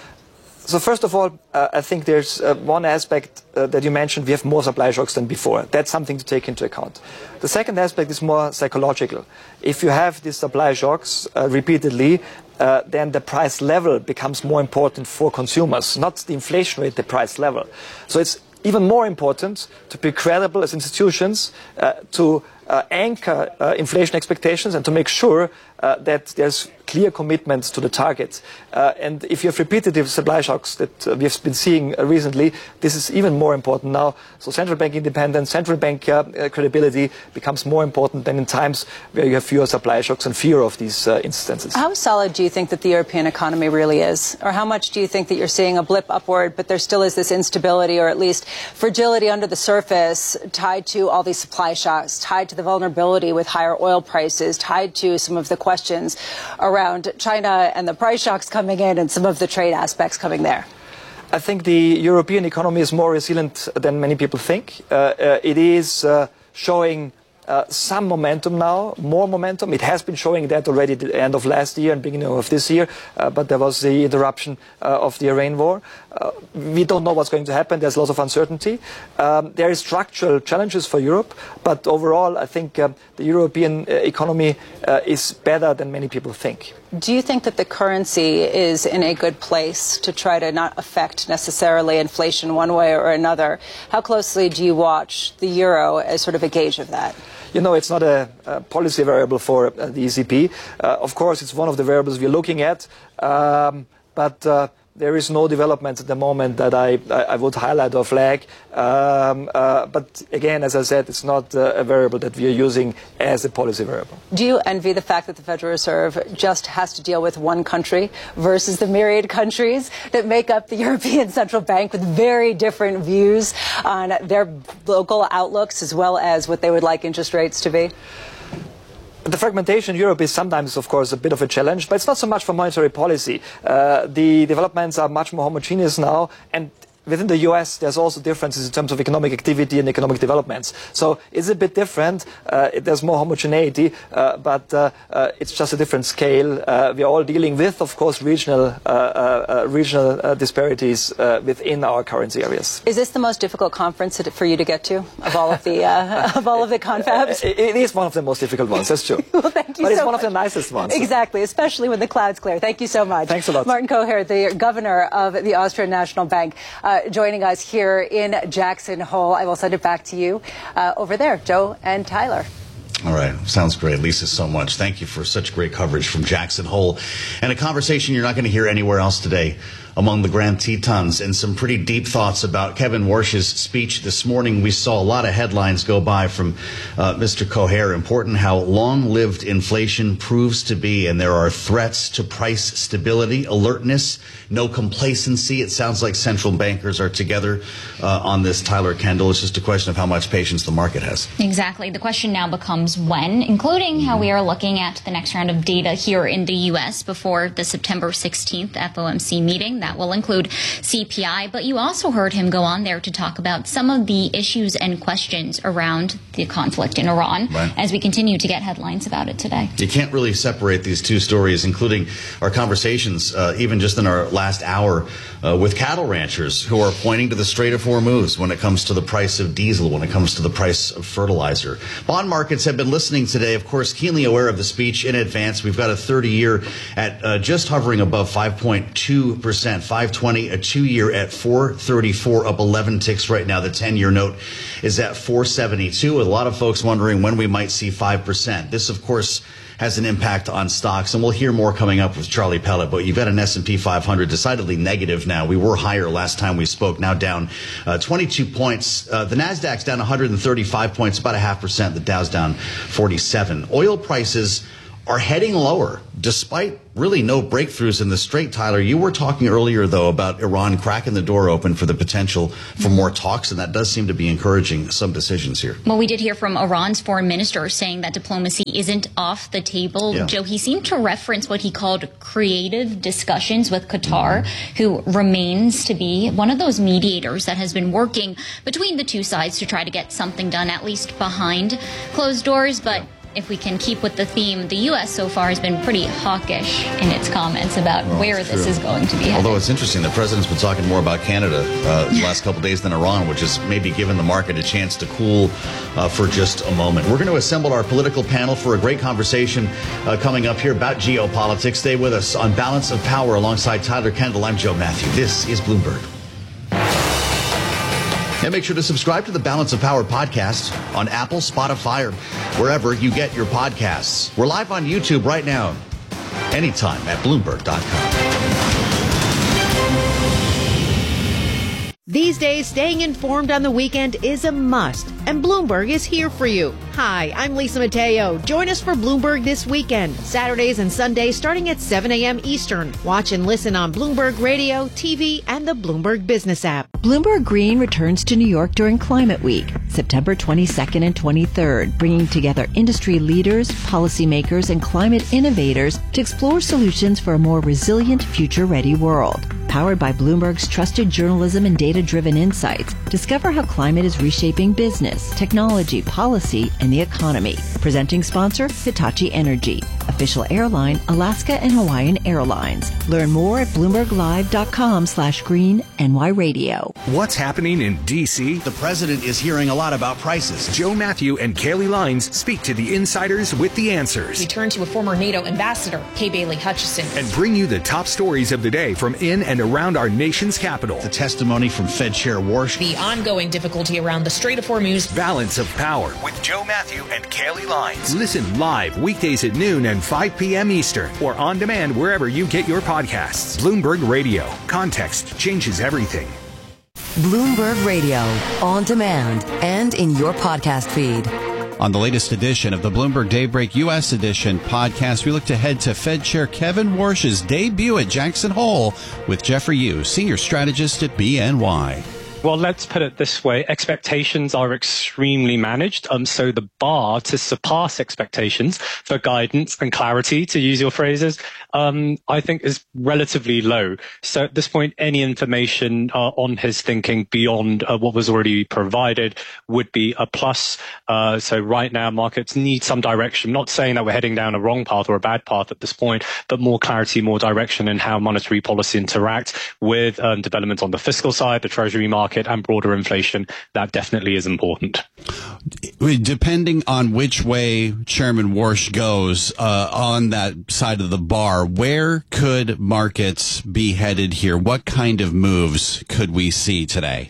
So first of all, I think there's one aspect that you mentioned. We have more supply shocks than before. That's something to take into account. The second aspect is more psychological. If you have these supply shocks repeatedly, then the price level becomes more important for consumers, not the inflation rate, the price level. So it's even more important to be credible as institutions, to anchor inflation expectations and to make sure that there's clear commitments to the target. And if you have repetitive supply shocks that we have been seeing recently, this is even more important now. So central bank independence, central bank credibility becomes more important than in times where you have fewer supply shocks and fear of these instances. How solid do you think that the European economy really is? Or how much do you think that you're seeing a blip upward, but there still is this instability or at least fragility under the surface tied to all these supply shocks, tied to the vulnerability with higher oil prices, tied to some of the questions around China and the price shocks coming in and some of the trade aspects coming there? I think the European economy is more resilient than many people think. It is showing some momentum now, more momentum. It has been showing that already at the end of last year and beginning of this year, but there was the interruption of the Iran war. We don't know what's going to happen. There's lots of uncertainty. There is structural challenges for Europe, but overall I think the European economy is better than many people think. Do you think that the currency is in a good place to try to not affect necessarily inflation one way or another? How closely do you watch the euro as sort of a gauge of that? You know, it's not a policy variable for the ECB. Of course, it's one of the variables we're looking at, but there is no development at the moment that I would highlight or flag. But again, as I said, it's not a variable that we are using as a policy variable. Do you envy the fact that the Federal Reserve just has to deal with one country versus the myriad countries that make up the European Central Bank with very different views on their local outlooks as well as what they would like interest rates to be? The fragmentation in Europe is sometimes, of course, a bit of a challenge, but it's not so much for monetary policy. The developments are much more homogeneous now, and within the US, there's also differences in terms of economic activity and economic developments. So it's a bit different. There's more homogeneity, but it's just a different scale. We are all dealing with, of course, regional disparities within our currency areas. Is this the most difficult conference for you to get to of all of the of all of the confabs? It is one of the most difficult ones. That's true. Well, thank you. But it's so one much. of the nicest ones. Exactly, especially when the clouds clear. Thank you so much. Thanks a lot. Martin Kocher, the governor of the Austrian National Bank, joining us here in Jackson Hole. I will send it back to you over there, Joe and Tyler. All right. Sounds great. Lisa, so much. Thank you for such great coverage from Jackson Hole and a conversation you're not going to hear anywhere else today among the Grand Tetons, and some pretty deep thoughts about Kevin Warsh's speech this morning. We saw a lot of headlines go by from Mr. Kocher. Important how long-lived inflation proves to be, and there are threats to price stability, alertness, no complacency. It sounds like central bankers are together on this. Tyler Kendall, it's just a question of how much patience the market has. Exactly. The question now becomes when, including how we are looking at the next round of data here in the U.S. before the September 16th FOMC meeting. That will include CPI, but you also heard him go on there to talk about some of the issues and questions around the conflict in Iran, right, as we continue to get headlines about it today. You can't really separate these two stories, including our conversations, even just in our last hour, with cattle ranchers who are pointing to the Strait of Hormuz when it comes to the price of diesel, when it comes to the price of fertilizer. Bond markets have been listening today, of course, keenly aware of the speech in advance. We've got a 30-year at just hovering above 5.2%. 520, a 2-year at 434, up 11 ticks right now. The 10-year note is at 472. A lot of folks wondering when we might see 5%. This, of course, has an impact on stocks, and we'll hear more coming up with Charlie Pellet. But you've got an S&P 500 decidedly negative now. We were higher last time we spoke, now down 22 points. The Nasdaq's down 135 points, about 0.5%. The Dow's down 47. Oil prices are heading lower, despite really no breakthroughs in the Strait. Tyler, you were talking earlier, though, about Iran cracking the door open for the potential for more talks, and that does seem to be encouraging some decisions here. Well, we did hear from Iran's foreign minister saying that diplomacy isn't off the table. Yeah. Joe, he seemed to reference what he called creative discussions with Qatar, who remains to be one of those mediators that has been working between the two sides to try to get something done, at least behind closed doors. But if we can keep with the theme, the U.S. so far has been pretty hawkish in its comments about where this is going to be headed. Although it's interesting, the president's been talking more about Canada the last couple of days than Iran, which has maybe given the market a chance to cool for just a moment. We're going to assemble our political panel for a great conversation coming up here about geopolitics. Stay with us on Balance of Power alongside Tyler Kendall. I'm Joe Matthew. This is Bloomberg. And make sure to subscribe to the Balance of Power podcast on Apple, Spotify, or wherever you get your podcasts. We're live on YouTube right now, anytime at Bloomberg.com. These days, staying informed on the weekend is a must, and Bloomberg is here for you. Hi, I'm Lisa Mateo. Join us for Bloomberg This Weekend, Saturdays and Sundays starting at 7 a.m. Eastern. Watch and listen on Bloomberg Radio, TV, and the Bloomberg Business app. Bloomberg Green returns to New York during Climate Week, September 22nd and 23rd, bringing together industry leaders, policymakers, and climate innovators to explore solutions for a more resilient, future-ready world. Powered by Bloomberg's trusted journalism and data-driven insights, discover how climate is reshaping business, technology, policy, and the economy. Presenting sponsor, Hitachi Energy. Official airline, Alaska and Hawaiian Airlines. Learn more at BloombergLive.com/GreenNY Radio. What's happening in D.C.? The president is hearing a lot about prices. Joe Matthew and Kaylee Lines speak to the insiders with the answers. We turn to a former NATO ambassador, Kay Bailey Hutchison. And bring you the top stories of the day from in and around our nation's capital. The testimony from Fed Chair Warsh. The ongoing difficulty around the Strait of Hormuz. Balance of Power with Joe Matthew and Kaylee Lines. Listen live weekdays at noon and 5 p.m. Eastern or on demand wherever you get your podcasts. Bloomberg Radio. Context changes everything. Bloomberg Radio. On demand and in your podcast feed. On the latest edition of the Bloomberg Daybreak U.S. Edition podcast, we look ahead to Fed Chair Kevin Warsh's debut at Jackson Hole with Jeffrey Yu, senior strategist at BNY. Well, let's put it this way. Expectations are extremely managed. So the bar to surpass expectations for guidance and clarity, to use your phrases, I think is relatively low. So at this point, any information on his thinking beyond what was already provided would be a plus. So right now, markets need some direction. I'm not saying that we're heading down a wrong path or a bad path at this point, but more clarity, more direction in how monetary policy interacts with developments on the fiscal side, the treasury market, and broader inflation. That definitely is important. Depending on which way Chairman Warsh goes on that side of the bar, where could markets be headed here? What kind of moves could we see today?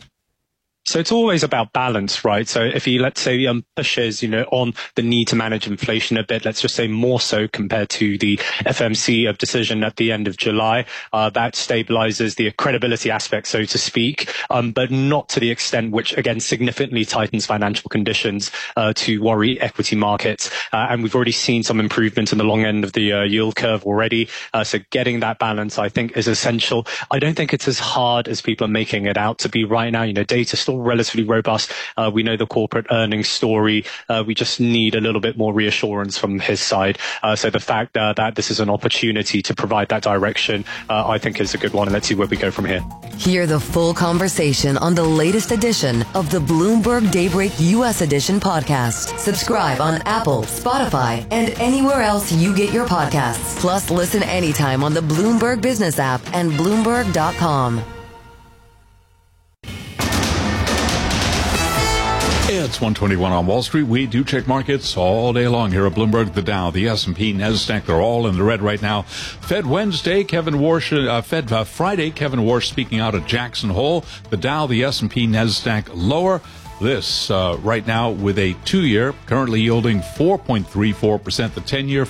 So it's always about balance, right? So if he, let's say, pushes, on the need to manage inflation a bit, let's just say more so compared to the FMC of decision at the end of July, that stabilizes the credibility aspect, so to speak, but not to the extent which, again, significantly tightens financial conditions to worry equity markets. And we've already seen some improvement in the long end of the yield curve already. So getting that balance, I think, is essential. I don't think it's as hard as people are making it out to be right now. Data still relatively robust. We know the corporate earnings story. We just need a little bit more reassurance from his side. So the fact that this is an opportunity to provide that direction, I think is a good one. And let's see where we go from here. Hear the full conversation on the latest edition of the Bloomberg Daybreak U.S. Edition podcast. Subscribe on Apple, Spotify, and anywhere else you get your podcasts. Plus, listen anytime on the Bloomberg Business app and Bloomberg.com. It's 121 on Wall Street. We do check markets all day long here at Bloomberg. The Dow, the S&P, NASDAQ, they're all in the red right now. Fed Wednesday, Kevin Warsh, Fed Friday, Kevin Warsh speaking out at Jackson Hole. The Dow, the S&P, NASDAQ lower. This right now with a 2-year currently yielding 4.34%, the 10-year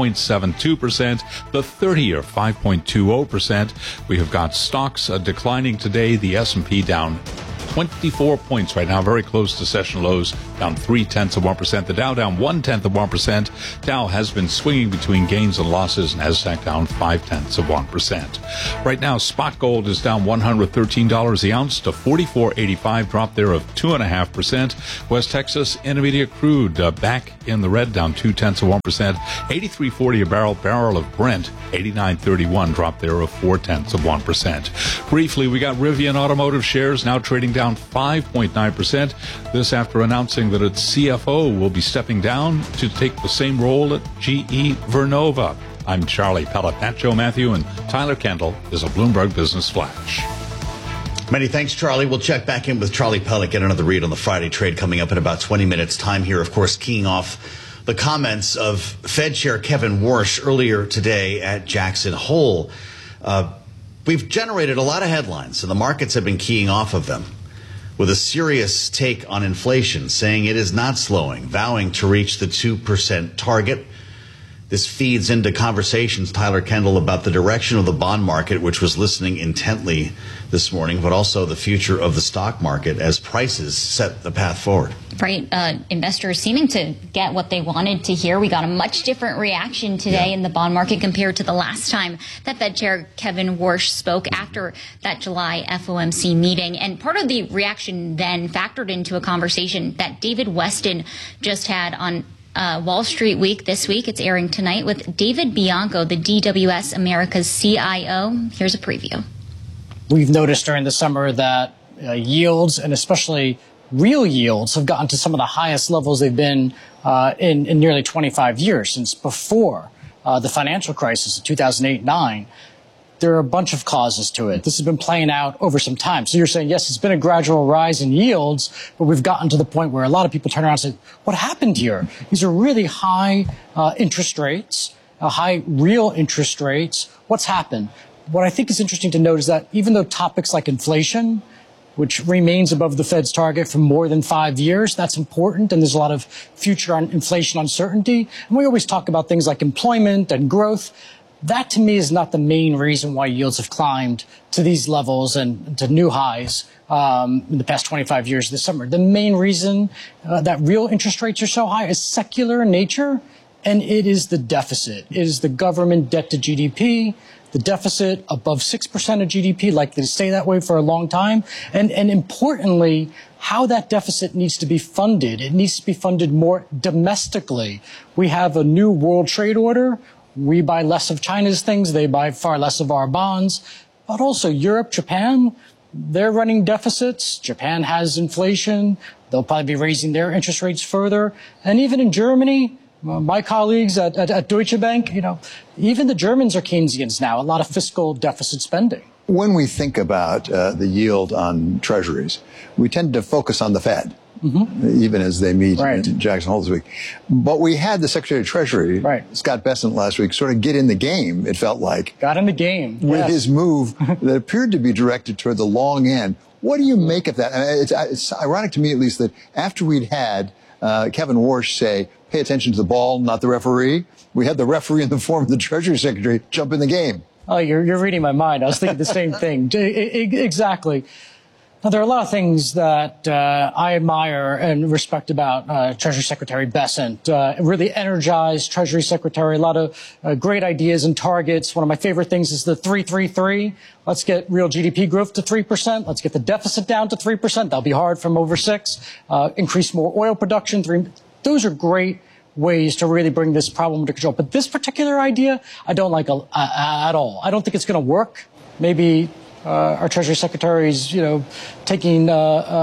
4.72%, the 30-year 5.20%. We have got stocks declining today. The S&P down 24 points right now, very close to session lows, down 0.3%. The Dow down 0.1%. Dow has been swinging between gains and losses. NASDAQ down 0.5%. Right now, spot gold is down $113 the ounce to $44.85, drop there of 2.5%. West Texas Intermediate crude back in the red, down 0.2%. 83.40 a barrel of Brent, 89.31, drop there of 0.4%. Briefly, we got Rivian Automotive shares now trading down 5.9%. This after announcing that its CFO will be stepping down to take the same role at GE Vernova. I'm Charlie Pellet. Matt Joe Matthew and Tyler Kendall is a Bloomberg Business Flash. Many thanks, Charlie. We'll check back in with Charlie Pellet, get another read on the Friday trade coming up in about 20 minutes. Time here, of course, keying off the comments of Fed Chair Kevin Warsh earlier today at Jackson Hole. We've generated a lot of headlines, and the markets have been keying off of them, with a serious take on inflation, saying it is not slowing, vowing to reach the 2% target. This feeds into conversations, Tyler Kendall, about the direction of the bond market, which was listening intently this morning, but also the future of the stock market as prices set the path forward. Right. Investors seeming to get what they wanted to hear. We got a much different reaction today in the bond market compared to the last time that Fed Chair Kevin Warsh spoke after that July FOMC meeting. And part of the reaction then factored into a conversation that David Weston just had on Wall Street Week this week. It's airing tonight with David Bianco, the DWS America's CIO. Here's a preview. We've noticed during the summer that yields, and especially real yields, have gotten to some of the highest levels they've been in nearly 25 years, since before the financial crisis of 2008-9. There are a bunch of causes to it. This has been playing out over some time. So you're saying, yes, it's been a gradual rise in yields, but we've gotten to the point where a lot of people turn around and say, what happened here? These are really high interest rates, high real interest rates. What's happened? What I think is interesting to note is that even though topics like inflation, which remains above the Fed's target for more than 5 years, that's important, and there's a lot of future inflation uncertainty. And we always talk about things like employment and growth. That, to me, is not the main reason why yields have climbed to these levels and to new highs in the past 25 years this summer. The main reason that real interest rates are so high is secular in nature, and it is the deficit. It is the government debt to GDP, the deficit above 6% of GDP, likely to stay that way for a long time. And importantly, how that deficit needs to be funded. It needs to be funded more domestically. We have a new world trade order. We buy less of China's things. They buy far less of our bonds. But also Europe, Japan, they're running deficits. Japan has inflation. They'll probably be raising their interest rates further. And even in Germany, my colleagues at Deutsche Bank, even the Germans are Keynesians now, a lot of fiscal deficit spending. When we think about the yield on treasuries, we tend to focus on the Fed. Mm-hmm. Even as they meet in Jackson Hole this week. But we had the Secretary of Treasury, Scott Bessent, last week, sort of get in the game, it felt like. Got in the game, with his move that appeared to be directed toward the long end. What do you make of that? I mean, it's ironic to me, at least, that after we'd had Kevin Warsh say, pay attention to the ball, not the referee, we had the referee in the form of the Treasury Secretary jump in the game. Oh, you're reading my mind. I was thinking the same thing. Exactly. Now, there are a lot of things that I admire and respect about Treasury Secretary Bessent. Really energized Treasury Secretary, a lot of great ideas and targets. One of my favorite things is the 3-3-3. Let's get real GDP growth to 3%. Let's get the deficit down to 3%. That'll be hard from over 6. Increase more oil production. Those are great ways to really bring this problem under control. But this particular idea, I don't like at all. I don't think it's going to work. Maybe our Treasury Secretary's, taking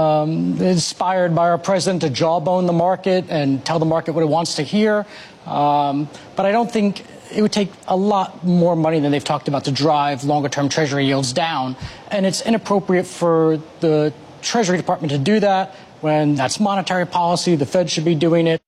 inspired by our president to jawbone the market and tell the market what it wants to hear. But I don't think it would take a lot more money than they've talked about to drive longer-term Treasury yields down. And it's inappropriate for the Treasury Department to do that. when that's monetary policy. The Fed should be doing it.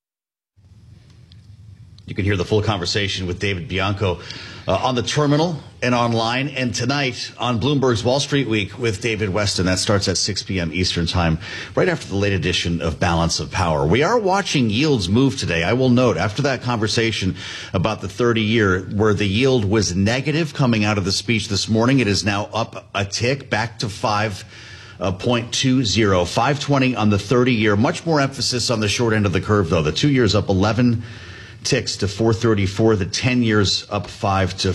You can hear the full conversation with David Bianco on the terminal and online, and tonight on Bloomberg's Wall Street Week with David Westin. That starts at 6 p.m. Eastern Time, right after the late edition of Balance of Power. We are watching yields move today. I will note, after that conversation about the 30-year, where the yield was negative coming out of the speech this morning, it is now up a tick, back to 5.20, 520 on the 30-year. Much more emphasis on the short end of the curve, though. The 2 years up 11 ticks to 434. The 10 years up 5 to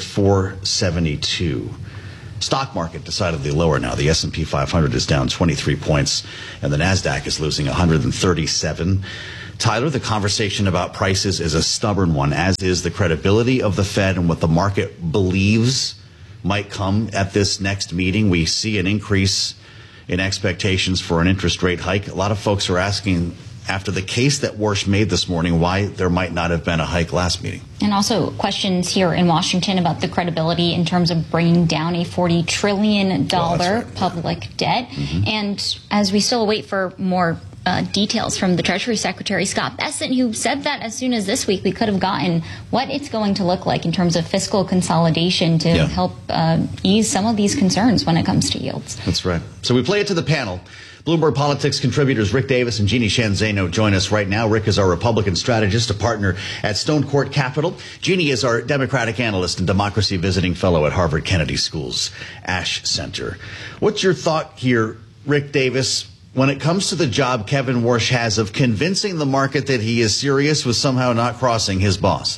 472. Stock market decidedly lower now. The S&P 500 is down 23 points, and the NASDAQ is losing 137. Tyler, the conversation about prices is a stubborn one, as is the credibility of the Fed and what the market believes might come at this next meeting. We see an increase in expectations for an interest rate hike. A lot of folks are asking, after the case that Warsh made this morning, why there might not have been a hike last meeting. And also questions here in Washington about the credibility in terms of bringing down a $40 trillion public debt. And as we still wait for more details from the Treasury Secretary, Scott Bessent, who said that as soon as this week we could have gotten what it's going to look like in terms of fiscal consolidation to help ease some of these concerns when it comes to yields. That's right. So we play it to the panel. Bloomberg Politics contributors Rick Davis and Jeannie Sheehan Zaino join us right now. Rick is our Republican strategist, a partner at Stone Court Capital. Jeannie is our Democratic analyst and democracy visiting fellow at Harvard Kennedy School's Ash Center. What's your thought here, Rick Davis, when it comes to the job Kevin Warsh has of convincing the market that he is serious with somehow not crossing his boss?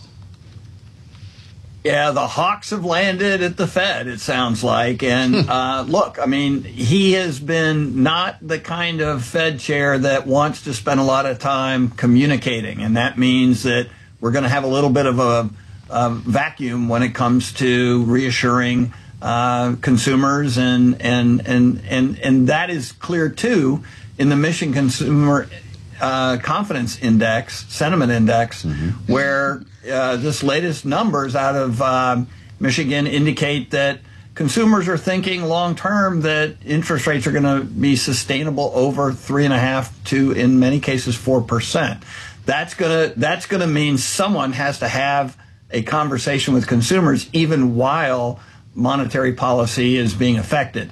Yeah, the Hawks have landed at the Fed, it sounds like. And look, I mean, he has been not the kind of Fed chair that wants to spend a lot of time communicating. And that means that we're going to have a little bit of a vacuum when it comes to reassuring consumers. And that is clear, too, in the Michigan Consumer Confidence Index, Sentiment Index, where this latest numbers out of Michigan indicate that consumers are thinking long term that interest rates are going to be sustainable over 3.5% to, in many cases, 4%. That's gonna mean someone has to have a conversation with consumers even while monetary policy is being affected.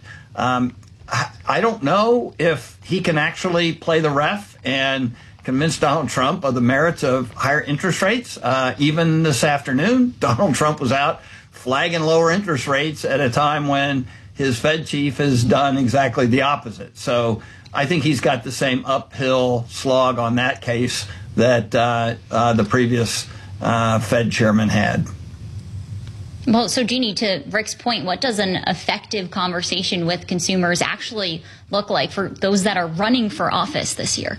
I don't know if he can actually play the ref and convince Donald Trump of the merits of higher interest rates. Even this afternoon, Donald Trump was out flagging lower interest rates at a time when his Fed chief has done exactly the opposite. So I think he's got the same uphill slog on that case that the previous Fed chairman had. Well, so Jeannie, to Rick's point, what does an effective conversation with consumers actually look like for those that are running for office this year?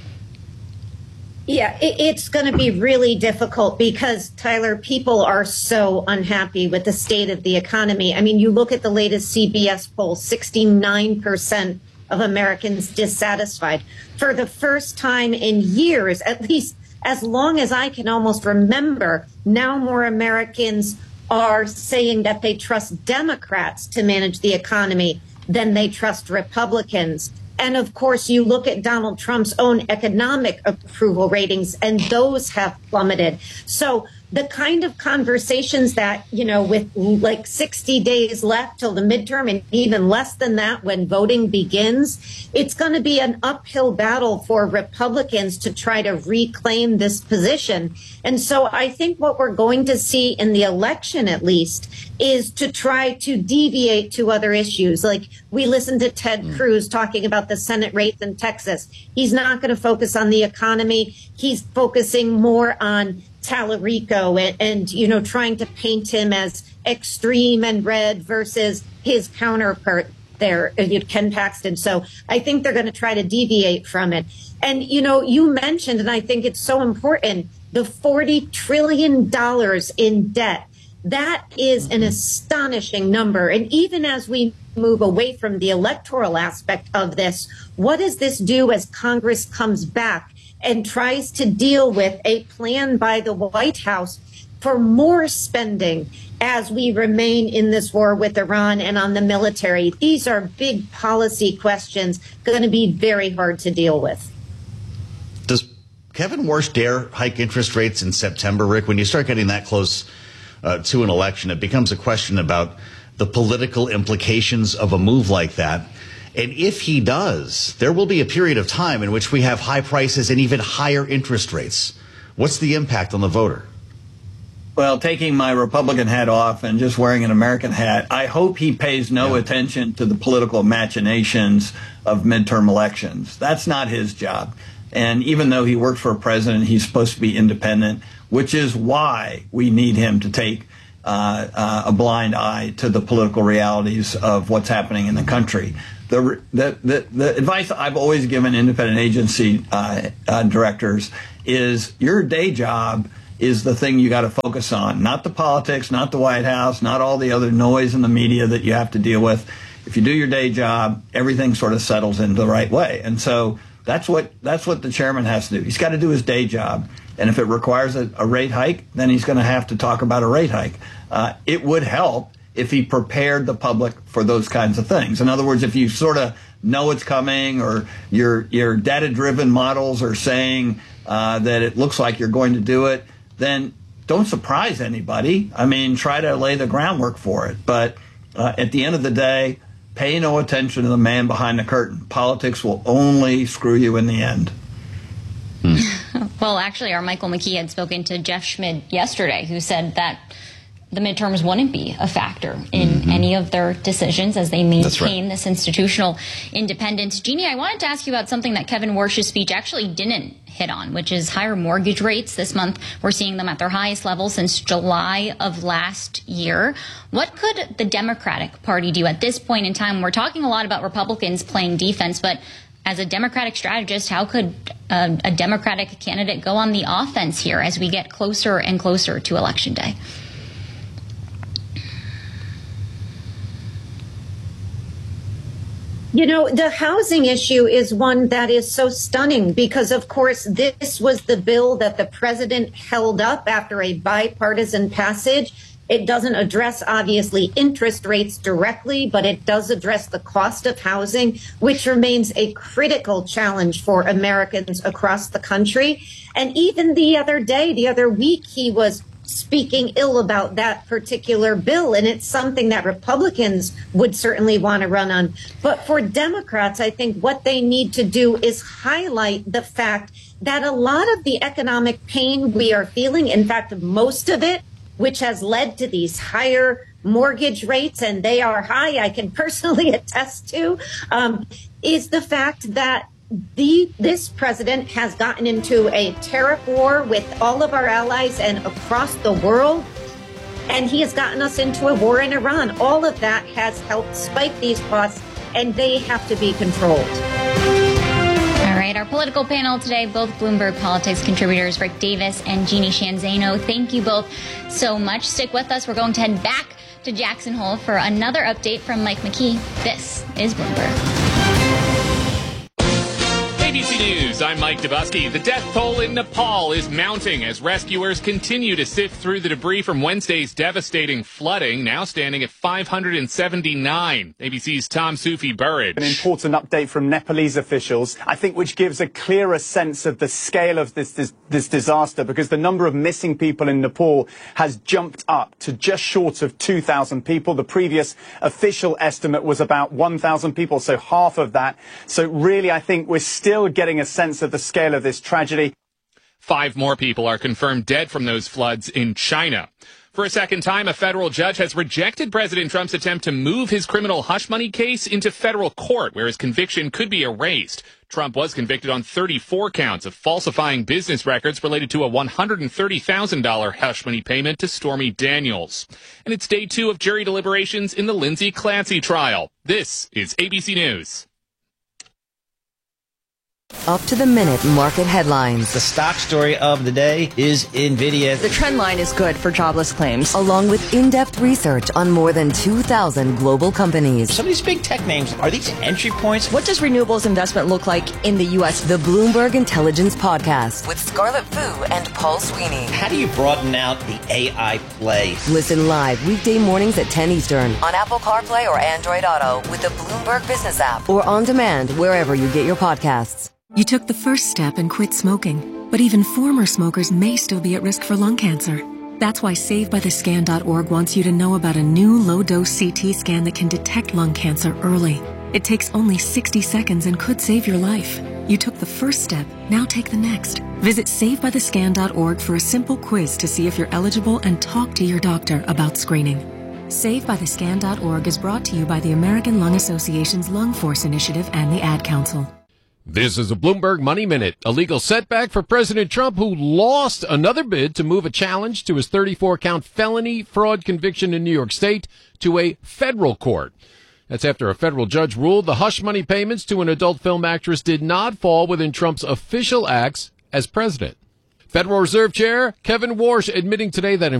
Yeah, it's going to be really difficult because, Tyler, people are so unhappy with the state of the economy. I mean, you look at the latest CBS poll, 69% of Americans dissatisfied. For the first time in years, at least as long as I can almost remember, now more Americans are saying that they trust Democrats to manage the economy than they trust Republicans. And of course, you look at Donald Trump's own economic approval ratings, and those have plummeted. So the kind of conversations that, you know, with like 60 days left till the midterm and even less than that when voting begins, it's going to be an uphill battle for Republicans to try to reclaim this position. And so I think what we're going to see in the election, at least, is to try to deviate to other issues. Like we listened to Ted Cruz talking about the Senate race in Texas. He's not going to focus on the economy. He's focusing more on Tallarico and, you know, trying to paint him as extreme and red versus his counterpart there, Ken Paxton. So I think they're going to try to deviate from it. And, you know, you mentioned, and I think it's so important, the $40 trillion in debt. That is an astonishing number. And even as we move away from the electoral aspect of this, what does this do as Congress comes back and tries to deal with a plan by the White House for more spending as we remain in this war with Iran and on the military. These are big policy questions, going to be very hard to deal with. Does Kevin Warsh dare hike interest rates in September, Rick? When you start getting that close to an election, it becomes a question about the political implications of a move like that. And if he does, there will be a period of time in which we have high prices and even higher interest rates. What's the impact on the voter? Well, taking my Republican hat off and just wearing an American hat, I hope he pays no attention to the political machinations of midterm elections. That's not his job. And even though he worked for a president, he's supposed to be independent, which is why we need him to take a blind eye to the political realities of what's happening in the country. The advice I've always given independent agency directors is your day job is the thing you got to focus on, not the politics, not the White House, not all the other noise in the media that you have to deal with. If you do your day job, everything sort of settles into the right way. And so that's what the chairman has to do. He's got to do his day job. And if it requires a rate hike, then he's going to have to talk about a rate hike. It would help if he prepared the public for those kinds of things. In other words, if you sort of know it's coming, or your data-driven models are saying that it looks like you're going to do it, then don't surprise anybody. I mean, try to lay the groundwork for it. But at the end of the day, pay no attention to the man behind the curtain. Politics will only screw you in the end. Well, actually, our Michael McKee had spoken to Jeff Schmid yesterday, who said that the midterms wouldn't be a factor in any of their decisions as they maintain this institutional independence. Jeannie, I wanted to ask you about something that Kevin Warsh's speech actually didn't hit on, which is higher mortgage rates. This month, we're seeing them at their highest level since July of last year. What could the Democratic Party do at this point in time? We're talking a lot about Republicans playing defense, but as a Democratic strategist, how could a Democratic candidate go on the offense here as we get closer and closer to Election Day? You know, the housing issue is one that is so stunning because, of course, this was the bill that the president held up after a bipartisan passage. It doesn't address, obviously, interest rates directly, but it does address the cost of housing, which remains a critical challenge for Americans across the country. And even the other week, he was speaking ill about that particular bill. And it's something that Republicans would certainly want to run on. But for Democrats, I think what they need to do is highlight the fact that a lot of the economic pain we are feeling, in fact, most of it, which has led to these higher mortgage rates, and they are high, I can personally attest to, is the fact that this president has gotten into a tariff war with all of our allies and across the world, and he has gotten us into a war in Iran. All of that has helped spike these costs, and they have to be controlled. All right, our political panel today, both Bloomberg Politics contributors, Rick Davis and Jeannie Shanzano. Thank you both so much. Stick with us. We're going to head back to Jackson Hole for another update from Mike McKee. This is Bloomberg. ABC News, I'm Mike Dubusky. The death toll in Nepal is mounting as rescuers continue to sift through the debris from Wednesday's devastating flooding, now standing at 579. ABC's Tom Sufi Burridge. An important update from Nepalese officials, I think, which gives a clearer sense of the scale of this disaster, because the number of missing people in Nepal has jumped up to just short of 2,000 people. The previous official estimate was about 1,000 people, so half of that. So really, I think we're still getting a sense of the scale of this tragedy. 5 more people are confirmed dead from those floods in China. For a second time, a federal judge has rejected President Trump's attempt to move his criminal hush money case into federal court, where his conviction could be erased. Trump was convicted on 34 counts of falsifying business records related to a $130,000 hush money payment to Stormy Daniels. And it's day 2 of jury deliberations in the Lindsay Clancy trial. This is ABC News. Up-to-the-minute market headlines. The stock story of the day is NVIDIA. The trend line is good for jobless claims. Along with in-depth research on more than 2,000 global companies. Some of these big tech names, are these entry points? What does renewables investment look like in the U.S.? The Bloomberg Intelligence Podcast with Scarlett Fu and Paul Sweeney. How do you broaden out the AI play? Listen live weekday mornings at 10 Eastern on Apple CarPlay or Android Auto with the Bloomberg Business app or on demand wherever you get your podcasts. You took the first step and quit smoking, but even former smokers may still be at risk for lung cancer. That's why SaveByTheScan.org wants you to know about a new low-dose CT scan that can detect lung cancer early. It takes only 60 seconds and could save your life. You took the first step, now take the next. Visit SaveByTheScan.org for a simple quiz to see if you're eligible and talk to your doctor about screening. SaveByTheScan.org is brought to you by the American Lung Association's Lung Force Initiative and the Ad Council. This is a Bloomberg Money Minute. A legal setback for President Trump, who lost another bid to move a challenge to his 34-count felony fraud conviction in New York State to a federal court. That's after a federal judge ruled the hush money payments to an adult film actress did not fall within Trump's official acts as president. Federal Reserve Chair Kevin Warsh admitting today that